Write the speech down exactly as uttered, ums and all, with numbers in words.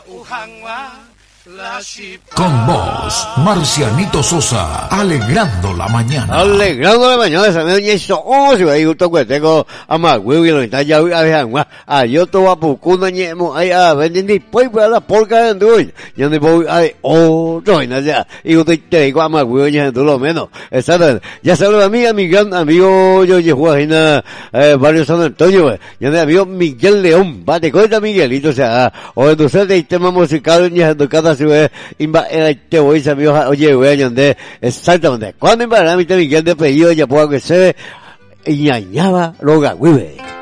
Con vos, Marcianito Sosa, alegrando la mañana. Alegrando la mañana, esa me eso, oh, si va a ir un toque, tengo a más huevo y lo está ya, a ver, a yo to va por cuna, ñemo, ay, a vender ni pues, para la polca de hoy, ya no voy, ay, oh, no, no, ya, y yo te digo a más huevo, ya, lo menos, exacto, ya saludo a mí, a mi gran amigo, yo, yo, Juanina, eh, Barrio San Antonio, ya mi amigo Miguel León, bate, cuenta Miguelito, o sea, o entonces el tema musical, ya, cada ciudad, imba, te voy a saber, oye, güey, donde, exactamente, cuando imba, a mí te Miguel de apellido, ya puedo que se, y ñañaba, loga, güey.